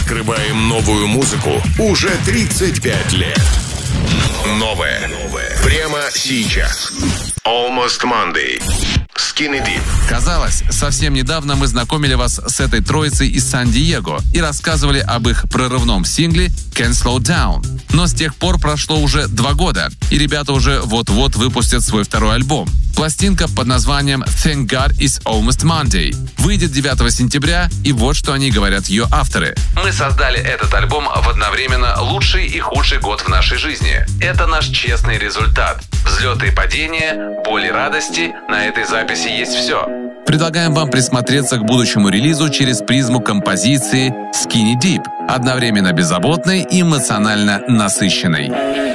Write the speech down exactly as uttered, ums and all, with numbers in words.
Раскрываем новую музыку уже тридцать пять лет. Новое. Новое. Прямо сейчас. Almost Monday. Skinny Deep. Казалось, совсем недавно мы знакомили вас с этой троицей из Сан-Диего и рассказывали об их прорывном сингле «Can't Slow Down». Но с тех пор прошло уже два года, и ребята уже вот-вот выпустят свой второй альбом. Пластинка под названием «Thank God It's Almost Monday» выйдет девятого сентября, и вот что они говорят ее авторы. Мы создали этот альбом в одновременно лучший и худший год в нашей жизни. Это наш честный результат. Взлеты и падения, боли и радости, на этой записи есть все. Предлагаем вам присмотреться к будущему релизу через призму композиции Skinny Deep, одновременно беззаботной и эмоционально насыщенной.